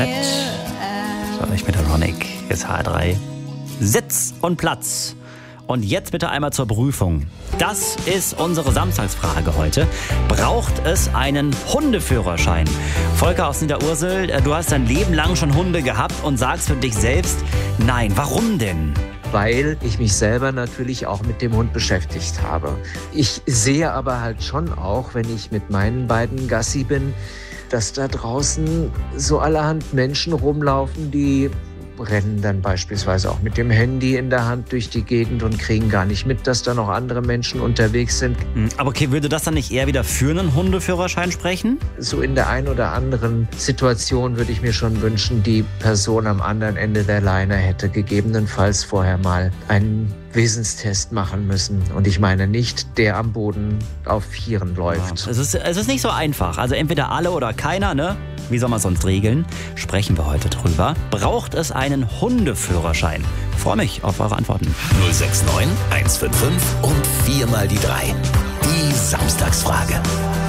So, ich bin der Ronic, ist H3. Sitz und Platz. Und jetzt bitte einmal zur Prüfung. Das ist unsere Samstagsfrage heute. Braucht es einen Hundeführerschein? Volker aus Niederursel, du hast dein Leben lang schon Hunde gehabt und sagst für dich selbst, nein, warum denn? Weil ich mich selber natürlich auch mit dem Hund beschäftigt habe. Ich sehe aber halt schon auch, wenn ich mit meinen beiden Gassi bin, dass da draußen so allerhand Menschen rumlaufen, die rennen dann beispielsweise auch mit dem Handy in der Hand durch die Gegend und kriegen gar nicht mit, dass da noch andere Menschen unterwegs sind. Aber okay, würde das dann nicht eher wieder für einen Hundeführerschein sprechen? So in der einen oder anderen Situation würde ich mir schon wünschen, die Person am anderen Ende der Leine hätte gegebenenfalls vorher mal einen Wesenstest machen müssen. Und ich meine nicht, der am Boden auf Vieren läuft. Ja, es ist nicht so einfach. Also entweder alle oder keiner, ne? Wie soll man sonst regeln? Sprechen wir heute drüber. Braucht es einen Hundeführerschein? Freue mich auf eure Antworten. 069 155 und 4 mal die 3. Die Samstagsfrage.